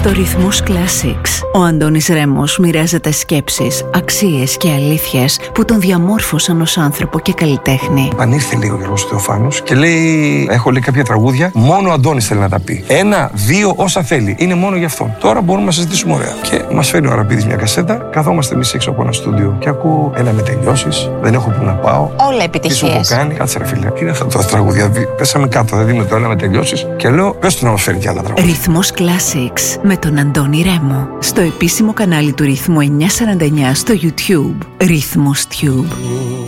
Στο Ρυθμός Classics, ο Αντώνης Ρέμος μοιράζεται σκέψεις, αξίες και αλήθειες που τον διαμόρφωσαν ως άνθρωπο και καλλιτέχνη. Πανήρθε λίγο ο Γιώργος Θεοφάνος και λέει: έχω λέει κάποια τραγούδια, μόνο ο Αντώνης θέλει να τα πει. 1, 2, όσα θέλει. Είναι μόνο για αυτόν. Τώρα μπορούμε να συζητήσουμε ωραία. Και μας φέρνει ο Αραπίδης μια κασέτα, καθόμαστε εμείς έξω από ένα στούντιο και ακούω: έλα με τελειώσεις, δεν έχω που να πάω. Όλα επιτυχίες. Τι σου έχω κάνει, κάτσε ρε φίλε. Είναι αυτά τα τραγούδια. Πέσαμε κάτω, δηλαδή με το έλα με τελειώσεις. Και λέω: πες του να μας φέρει κι άλλα τραγούδια. Ρυθμός Classics με τον Αντώνη Ρέμο. Στο επίσημο κανάλι του Ρυθμού 949 στο YouTube. Ρυθμός Tube.